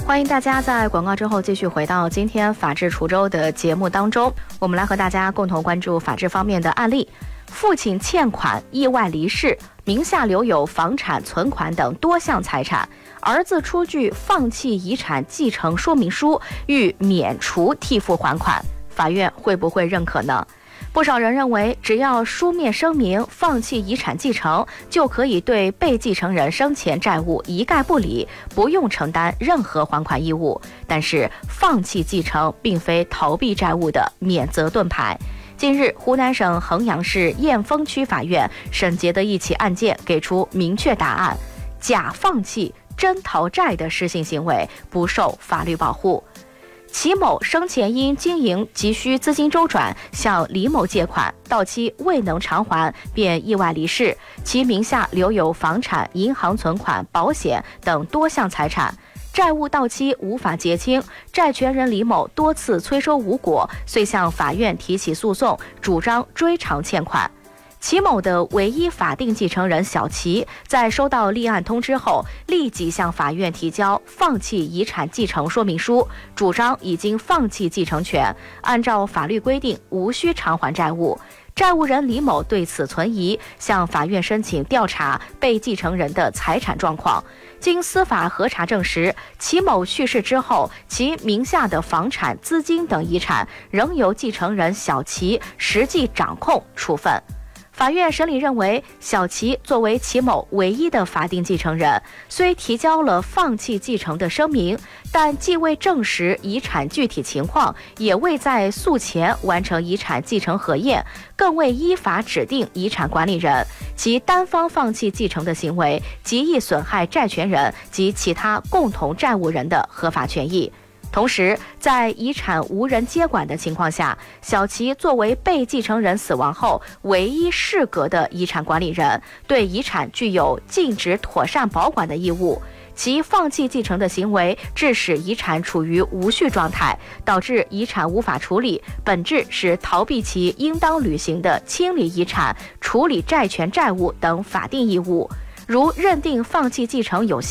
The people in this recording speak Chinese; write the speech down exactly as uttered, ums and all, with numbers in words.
欢迎大家在广告之后继续回到今天法治滁州的节目当中，我们来和大家共同关注法治方面的案例。父亲欠款意外离世，名下留有房产、存款等多项财产，儿子出具放弃遗产继承说明书，欲免除替父还款，法院会不会认可呢？不少人认为，只要书面声明放弃遗产继承，就可以对被继承人生前债务一概不理，不用承担任何还款义务。但是，放弃继承并非逃避债务的免责盾牌。近日，湖南省衡阳市燕峰区法院审结的一起案件给出明确答案：假放弃真逃债的失信行为不受法律保护。齐某生前因经营急需资金周转，向李某借款，到期未能偿还，便意外离世。其名下留有房产、银行存款、保险等多项财产，债务到期无法结清，债权人李某多次催收无果，遂向法院提起诉讼，主张追偿欠款。齐某的唯一法定继承人小齐，在收到立案通知后，立即向法院提交放弃遗产继承说明书，主张已经放弃继承权，按照法律规定无需偿还债务。债务人李某对此存疑，向法院申请调查被继承人的财产状况。经司法核查证实，齐某去世之后，其名下的房产、资金等遗产仍由继承人小齐实际掌控处分。法院审理认为，小齐作为齐某唯一的法定继承人，虽提交了放弃继承的声明，但既未证实遗产具体情况，也未在诉前完成遗产继承核验，更未依法指定遗产管理人，其单方放弃继承的行为极易损害债权人及其他共同债务人的合法权益。同时，在遗产无人接管的情况下，小齐作为被继承人死亡后唯一适格的遗产管理人，对遗产具有尽职妥善保管的义务。其放弃继承的行为致使遗产处于无序状态，导致遗产无法处理，本质是逃避其应当履行的清理遗产、处理债权债务等法定义务。如认定放弃继承有效